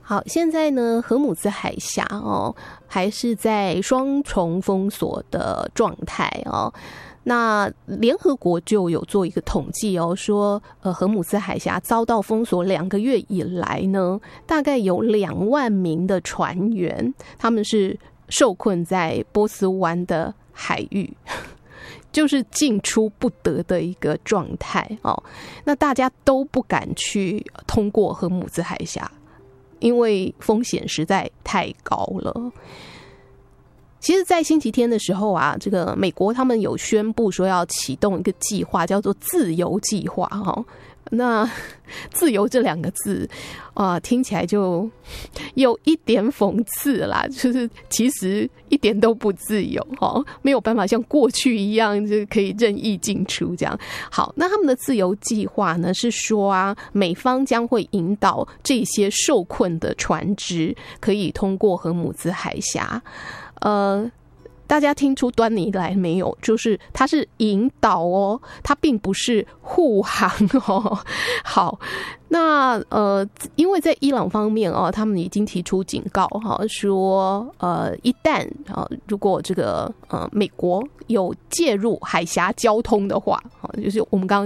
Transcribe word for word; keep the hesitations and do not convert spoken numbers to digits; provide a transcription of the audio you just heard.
好，现在呢，荷姆兹海峡哦，还是在双重封锁的状态哦。那联合国就有做一个统计哦，说呃，荷姆兹海峡遭到封锁两个月以来呢，大概有两万名的船员，他们是受困在波斯湾的海域。就是进出不得的一个状态哦，那大家都不敢去通过荷姆兹海峡，因为风险实在太高了。其实在星期天的时候啊，这个美国他们有宣布说要启动一个计划，叫做自由计划哦。那自由这两个字啊、呃，听起来就有一点讽刺啦，就是其实一点都不自由哦，没有办法像过去一样就可以任意进出这样。好，那他们的自由计划呢是说啊，美方将会引导这些受困的船只可以通过荷姆兹海峡。呃，大家听出端倪来没有？就是它是引导哦，它并不是护航哦。好，那呃，因为在伊朗方面哦，他们已经提出警告哈，说呃，一旦啊，如果这个呃美国有介入海峡交通的话，就是我们刚刚